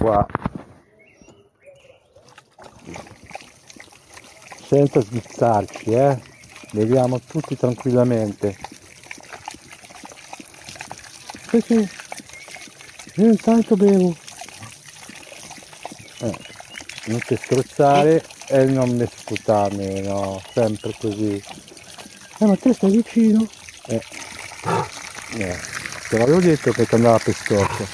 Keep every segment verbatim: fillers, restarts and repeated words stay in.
qua, senza sbizzarci, eh? Beviamo tutti tranquillamente. Sì, sì, io intanto bevo. Eh, non ti strozzare e non mi sputarmi, no, sempre così. Eh, ma te stai vicino? Eh, eh, te l'avevo detto che ti andava per storto.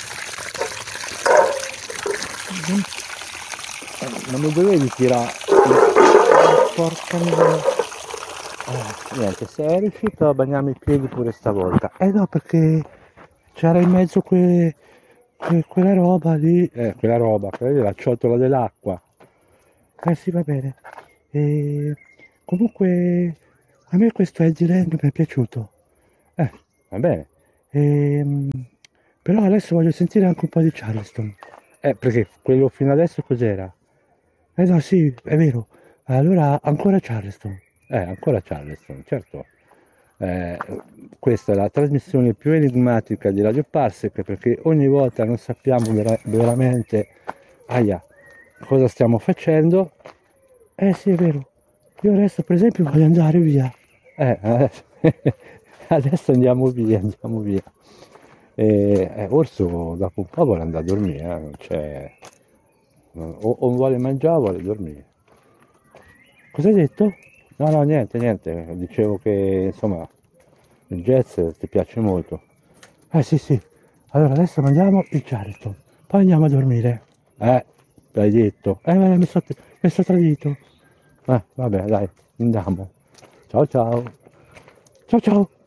Eh, non mi dovevi tirare. Porca miseria. Eh, niente, sei riuscito a bagnarmi i piedi pure stavolta. Eh no, perché c'era in mezzo que, que- quella roba lì. Eh, quella roba, quella lì, la ciotola dell'acqua. Eh sì, va bene. E comunque a me questo Edgeland mi è piaciuto. Eh, va bene. Ehm, però adesso voglio sentire anche un po' di Charleston. Eh, perché quello fino adesso cos'era? Eh no, sì, è vero. Allora ancora Charleston. Eh, ancora Charleston, certo. Eh, questa è la trasmissione più enigmatica di Radio Parsec perché ogni volta non sappiamo vera- veramente aia, cosa stiamo facendo. Eh sì, è vero. Io adesso per esempio voglio andare via. Eh, adesso, adesso andiamo via, andiamo via. E, eh, Orso dopo un po' vuole andare a dormire, eh, non c'è... O, o vuole mangiare o vuole dormire. Cosa hai detto? No, no, niente, niente. Dicevo che insomma il jazz ti piace molto. Eh sì, sì. Allora adesso mandiamo il Charleston. Poi andiamo a dormire. Eh, l'hai detto. Eh, mi sono mi so tradito. Eh, vabbè, dai, andiamo. Ciao ciao. Ciao ciao.